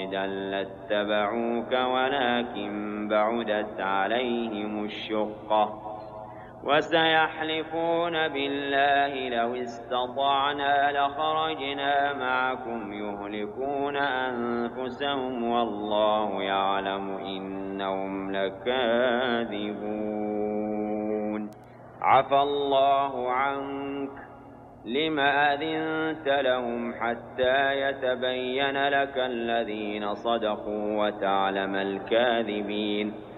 قاصدا لاتبعوك ولكن بعدت عليهم الشقة وسيحلفون بالله لو استطعنا لخرجنا معكم يهلكون أنفسهم والله يعلم إنهم لكاذبون عفى الله عنك لم أذنت لهم حتى يتبين لك الذين صدقوا وتعلم الكاذبين